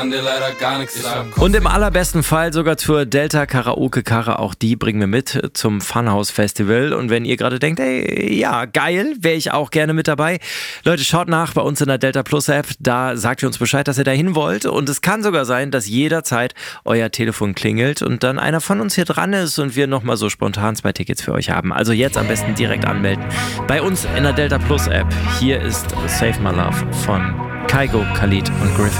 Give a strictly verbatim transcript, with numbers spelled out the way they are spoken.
dir leider gar nichts sagen. Und im allerbesten Fall sogar zur Delta Karaoke Karre, auch die bringen wir mit zum Funhouse Festival. Und wenn ihr gerade denkt, ey, ja, geil, wäre ich auch gerne mit dabei. Leute, schaut nach bei uns in der Delta Plus App, da sagt ihr uns Bescheid, dass ihr da hin wollt. Und es kann sogar sein, dass jederzeit euer Telefon klingelt und dann einer von uns hier dran ist und wir nochmal so spontan zwei Tickets für euch haben. Also jetzt am besten direkt anmelden. Bei uns in der Delta Plus App. Hier ist Save My Love von Kygo, Khalid und Griffin.